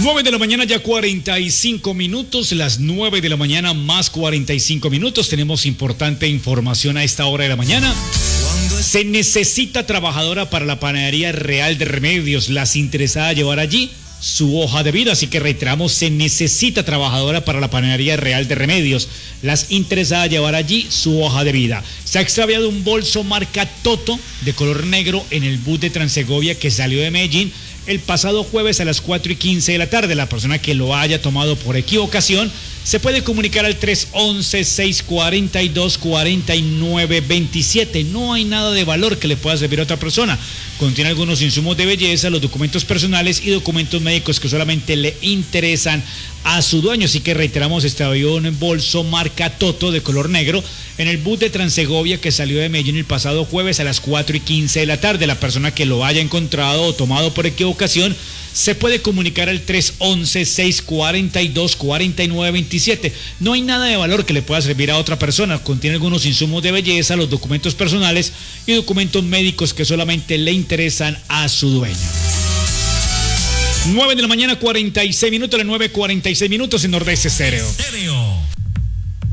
9 de la mañana ya 45 minutos, las 9 de la mañana más 45 minutos. Tenemos importante información a esta hora de la mañana. Se necesita trabajadora para la panadería Real de Remedios. Las interesadas a llevar allí su hoja de vida, así que reiteramos, se necesita trabajadora para la panadería Real de Remedios. Las interesadas a llevar allí su hoja de vida. Se ha extraviado un bolso marca Toto de color negro en el bus de Transegovia que salió de Medellín el pasado jueves a las 4:15 de la tarde. La persona que lo haya tomado por equivocación se puede comunicar al 311-642-4927. No hay nada de valor que le pueda servir a otra persona. Contiene algunos insumos de belleza, los documentos personales y documentos médicos que solamente le interesan a su dueño. Así que reiteramos, extravió un bolso marca Toto de color negro en el bus de Transegovia que salió de Medellín el pasado jueves a las 4:15 de la tarde. La persona que lo haya encontrado o tomado por equivocación se puede comunicar al 311-642-4927. No hay nada de valor que le pueda servir a otra persona. Contiene algunos insumos de belleza, los documentos personales y documentos médicos que solamente le interesan a su dueño. 9 de la mañana 46 minutos, las 9:46 minutos en Nordeste Estéreo.